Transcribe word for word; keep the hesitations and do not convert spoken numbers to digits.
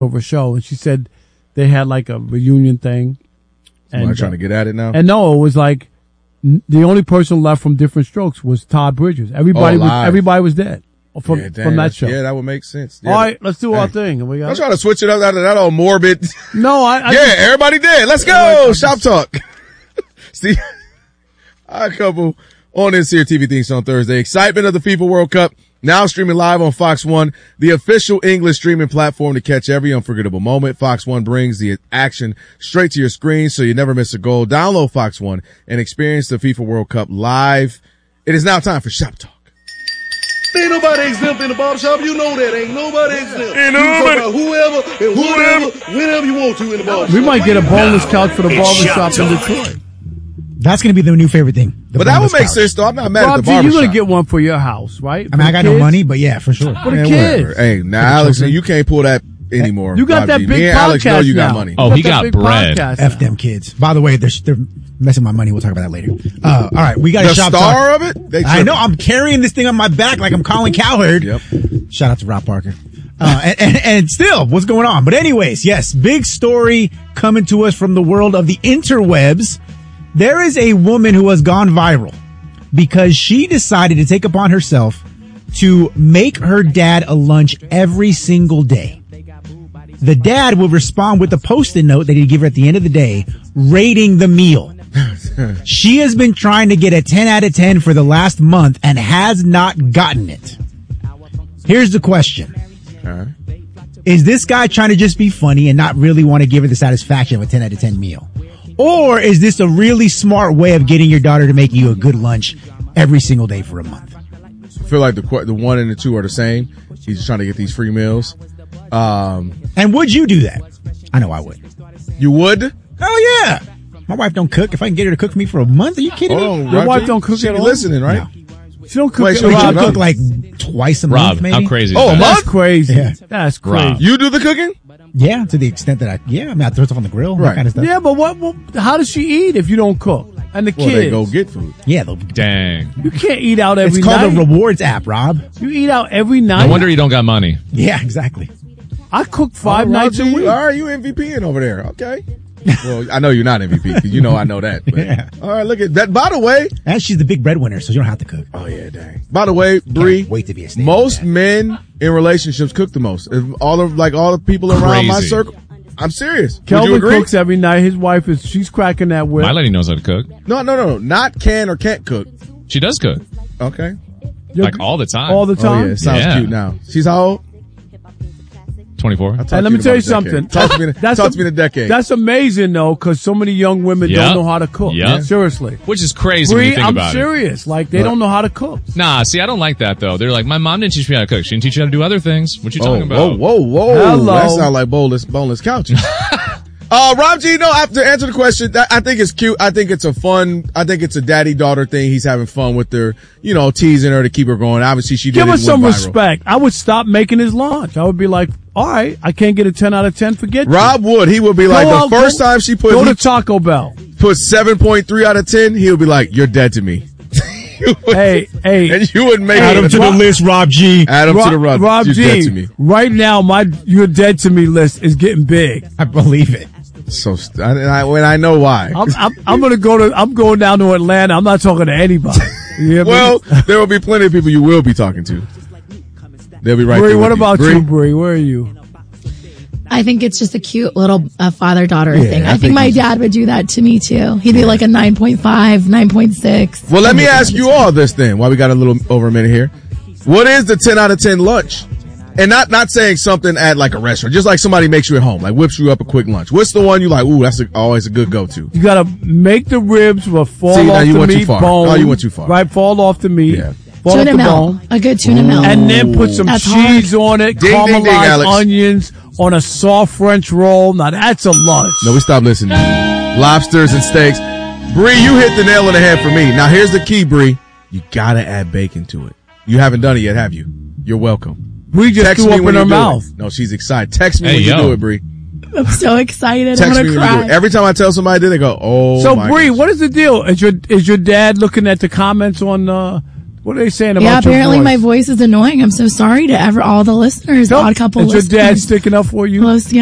over a show, and she said they had like a reunion thing. Am I trying to get at it now? And no, it was like n- the only person left from Different Strokes was Todd Bridges. Everybody Oh, was live. everybody was dead from Yeah, damn, from that that's- show. Yeah, that would make sense. Yeah, All right, let's do our Hey. thing. And we got I'm trying to switch it up out of that all morbid. no, I, I yeah, just- everybody dead. Let's go. Shop talk. See, our couple on this here T V things on Thursday. Excitement of the FIFA World Cup now streaming live on Fox One, the official English streaming platform to catch every unforgettable moment. Fox One brings the action straight to your screen so you never miss a goal. Download Fox One and experience the FIFA World Cup live. It is now time for Shop Talk. Ain't nobody exempt in the barbershop. You know that. Ain't nobody exempt. Ain't You can nobody- talk about whoever and whatever, whenever you want to in the barbershop. we might get a boneless couch for the It's barbershop Shop in Talk. Detroit. That's going to be the new favorite thing. The But that would boneless make couch. sense though. I'm not mad Rob at the G, you're barbershop. gonna get one for your house, right? I mean, I got no kids? money, but yeah, for sure. For the Man, kids. whatever. Hey, now Alex, you can't pull that anymore. You got Bob that G. big Me and Alex know podcast you got now. money. Oh, You he that got big bread. podcast F now. them kids. By the way, they're, they're messing with my money. We'll talk about that later. Uh, all right, we got The a shop star talk. of it? They I know. I'm carrying this thing on my back like I'm Colin Cowherd. Yep. Shout out to Rob Parker. Uh, and, and, and still, what's going on? But anyways, yes, big story coming to us from the world of the interwebs. There is a woman who has gone viral because she decided to take upon herself to make her dad a lunch every single day. The dad would respond with a post-it note that he'd give her at the end of the day, rating the meal. She has been trying to get a ten out of ten for the last month and has not gotten it. Here's the question. All right. Is this guy trying to just be funny and not really want to give her the satisfaction of a ten out of ten meal? Or is this a really smart way of getting your daughter to make you a good lunch every single day for a month? I feel like the qu- the one and the two are the same. He's just trying to get these free meals. Um, And would you do that? I know I would. you would? Hell yeah. My wife don't cook. If I can get her to cook for me for a month, are you kidding Hold me? on, Your Rob wife G. don't cook She at be all? listening, right? She don't cook. Wait, at she She all. Rob, cook like twice a Rob, month, maybe. how crazy is Oh, a that? month? That's crazy. Yeah. That's Rob. crazy. You do the cooking? Yeah, to the extent that I, yeah, I mean, I throw stuff on the grill, Right. that kind of stuff. Yeah, but what, what? How does she eat if you don't cook? And the Well, kids, they go get food. Yeah, they'll- Dang. you can't eat out every it's called night. a rewards app, Rob. You eat out every night. No wonder you don't got money. Yeah, exactly. I cook five All right, nights a Rob G, week. All right, you MVPing over there. Okay. Well, I know you're not M V P because you know I know that. But, Yeah. All right, look at that. By the way, And she's the big breadwinner, so you don't have to cook. oh yeah, dang. By the way, Bree, Can't wait to be a stay-at-home most dad. men in relationships cook the most. If all of like all the people around my Crazy. circle, I'm serious. Would you Kelvin agree? cooks every night. His wife is she's cracking that whip. My lady knows how to cook. No, no, no, no, not can or can't cook. She does cook. Okay. You're- Like all the time. all the Oh time. yeah, sounds Yeah. cute now. She's how old? twenty-four. Talk And let to me in tell you about a decade. something. Talk to me. In, That's talk a- to me in a decade. That's amazing though, because so many young women Yep. don't know how to cook. Yep. Seriously. Which is crazy when you Bree, think I'm about serious. Like they don't know how to cook. it. Nah, see, I don't like that though. They're like, my mom didn't teach me how to cook. She didn't teach you how to do other things. What you Oh, talking about? whoa, whoa, whoa! Hello. That sounds like boneless, boneless couches. uh, Rob G, no, I have to answer the question. That, I think it's cute. I think it's a fun. I think it's a daddy-daughter thing. He's having fun with her, you know, teasing her to keep her going. Obviously, she did Give it us and went some viral. respect. I would stop making his lunch. I would be like, all right, I can't get a ten out of ten. Forget you. Rob would. He would be like, Go the out, first go- time she put Go he to Taco Bell. put seven point three out of ten, he would be like, "You're dead to me." You would- Hey, hey. and you would make Add him it to the list, Rob G. Add him Rob, to the Rob. Rob You're G, dead to me. right now, my "You're Dead to Me" list is getting big. I believe it. So, st- and I, when I know why. I'm, I'm, I'm gonna go to. I'm going down to Atlanta. I'm not talking to anybody. You hear me? Well, there will be plenty of people you will be talking to. They'll be right Bree, there. what with about you, you, Bree? Bree? Where are you? I think it's just a cute little uh, father-daughter Yeah, thing. I I, think, think my he's- dad would do that to me too. He'd be like a nine point five, nine point six. Well, let me ask you all this then, while we got a little over a minute here. What is the ten out of ten lunch? And not, not saying something at like a restaurant, just like somebody makes you at home, like whips you up a quick lunch. What's the one you like, ooh, that's a, always a good go-to? You gotta make the ribs will fall See, now off you the went too meat far. bone. Oh, you went too far. Right, fall off the meat. Yeah. Fall Tuna off the melt. bone. A good tuna melt. And then put some That's cheese hard. on it, Ding, ding, ding, caramelized Alex. onions on a soft French roll. Now that's a lunch. No, we stopped listening. Lobsters and steaks. Bree, you hit the nail on the head for me. Now here's the key, Bree. You gotta add bacon to it. You haven't done it yet, have you? You're welcome. We just Text threw me up when in her you do mouth. it. No, she's excited. Text me Hey, when you yo. do it, Bree. I'm so excited. Text I'm me gonna when you do cry. it. Every time I tell somebody, they go, "Oh, So my Bree, goodness. what is the deal? Is your is your dad looking at the comments on uh What are they saying about Yeah, your apparently voice? my voice is annoying. I'm so sorry to ever all the listeners, Nope. Odd Couple Is your listeners. dad sticking up for you? Close,